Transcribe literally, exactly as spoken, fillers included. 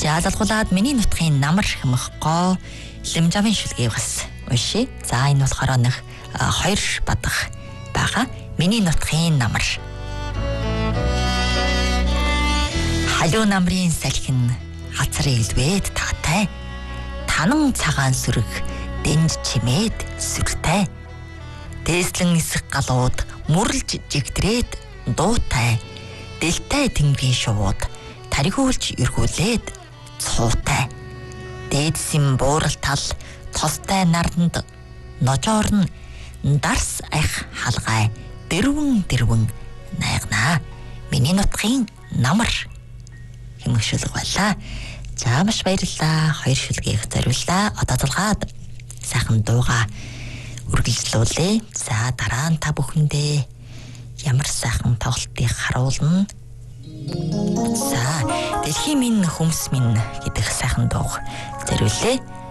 Жаалалгуулаад миний нутгийн намар хэмэхгүй лимжавын шүлгийг бас уншия. За энэ болохоор нэг хоёр бадах байгаа. Миний нутгийн намар. Халуун намрын салхин хацар илвээд таатай. Танан цагаан сүрэг дэнд чимээд сүртэй. Дээслэн нисэх галууд мөрлж жигтрээд дуутай. Дэлтэй тэнгэрийн шувууд таригуулж эргүүлээд цуутай. Дээдсийн буурал тал тостай нарданд ножоор нь дарс ах халгай дэрвэн дэрвэн найгнаа. Миний нутгийн намар хэмэглэл байлаа. За маш баярлалаа. Хоёр шүлгийг зориуллаа. Одоо зулгаад сайхан дууга үргэлжлүүлээ. За дараа нь та бүхэндээ ямар сайхан тоглолтыг харуулна. За дэлхийн минь хүмс минь гэдэг сайхан дуу зориуллаа.